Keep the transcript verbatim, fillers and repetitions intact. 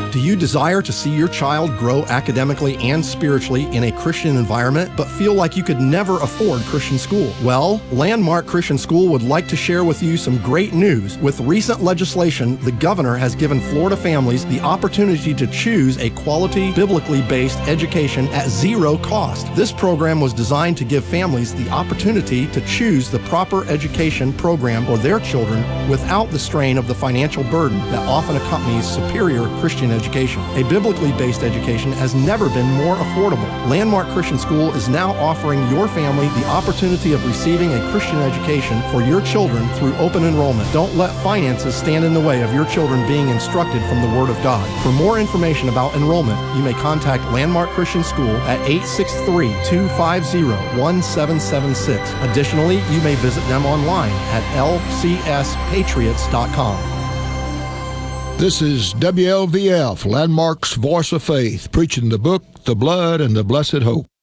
Do you desire to see your child grow academically and spiritually in a Christian environment, but feel like you could never afford Christian school? Well, Landmark Christian School would like to share with you some great news. With recent legislation, the governor has given Florida families the opportunity to choose a quality, biblically based education at zero cost. This program was designed to give families the opportunity to choose the proper education program for their children without the strain of the financial burden that often accompanies superior Christian education. A biblically based education has never been more affordable. Landmark Christian School is now offering your family the opportunity of receiving a Christian education for your children through open enrollment. Don't let finances stand in the way of your children being instructed from the Word of God. For more information about enrollment, you may contact Landmark Christian School at eight six three, two five zero, one seven seven six. Additionally, you may visit them online at l c s patriots dot com. This is W L V F, Landmark's Voice of Faith, preaching the book, the blood, and the blessed hope.